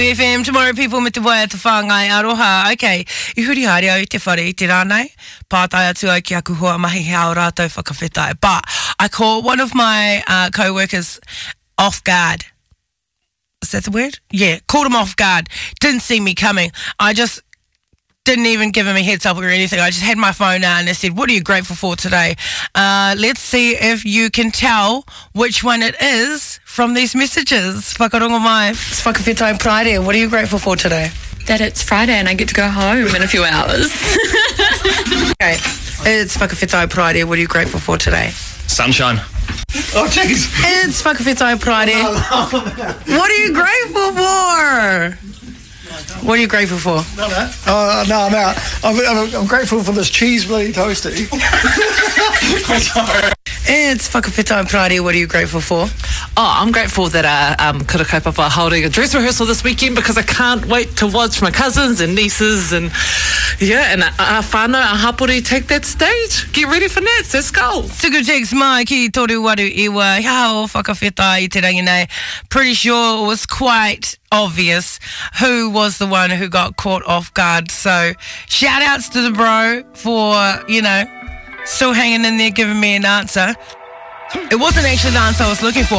FM, tomorrow people me te wai te whāngai aroha. Okay, I huri haere au te whare I te rānei. Pātai atu au ki aku hoa mahi hea o rātou whakawhetai. But I caught one of my co-workers off guard. Is that the word? Yeah, caught him off guard. Didn't see me coming. I just didn't even give him a heads up or anything. I just had my phone out and I said, what are you grateful for today? Let's see if you can tell which one it is from these messages. Whakarongo mai. It's Whakawhetai Friday. What are you grateful for today? That it's Friday and I get to go home in a few hours. Okay, it's Whakawhetai Friday. What are you grateful for today? Sunshine. Oh, jeez. It's Whakawhetai Friday. What are you grateful for? What are you grateful for? No, I'm out. I'm grateful for this cheese bloody toasty. It's Whakawhetai Friday. What are you grateful for? Oh, I'm grateful that Kura Kaupapa are holding a dress rehearsal this weekend because I can't wait to watch my cousins and nieces and whānau, our hapori take that stage. Get ready for Nats. Let's go. Tuku text mai ki toru waru iwa. Hea o whakawhetai I te rangi nei. Pretty sure it was quite obvious who was the one who got caught off guard. So shout outs to the bro for, still hanging in there giving me an answer. It wasn't actually the answer I was looking for.